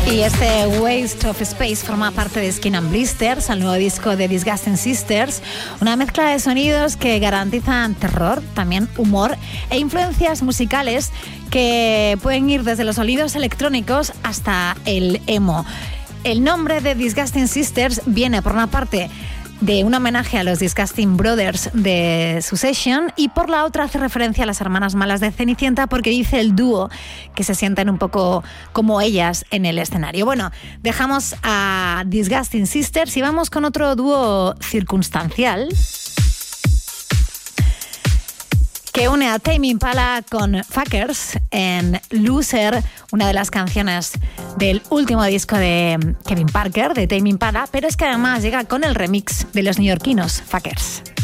Y este Waste of Space forma parte de Skin and Blisters, el nuevo disco de Disgusting Sisters, una mezcla de sonidos que garantizan terror, también humor e influencias musicales que pueden ir desde los sonidos electrónicos hasta el emo. El nombre de Disgusting Sisters viene por una parte de un homenaje a los Disgusting Brothers de Succession y por la otra hace referencia a las hermanas malas de Cenicienta porque dice el dúo que se sienten un poco como ellas en el escenario. Bueno, dejamos a Disgusting Sisters y vamos con otro dúo circunstancial que une a Tame Impala con Fuckers en Loser, una de las canciones del último disco de Kevin Parker, de Tame Impala, pero es que además llega con el remix de los neoyorquinos Fuckers.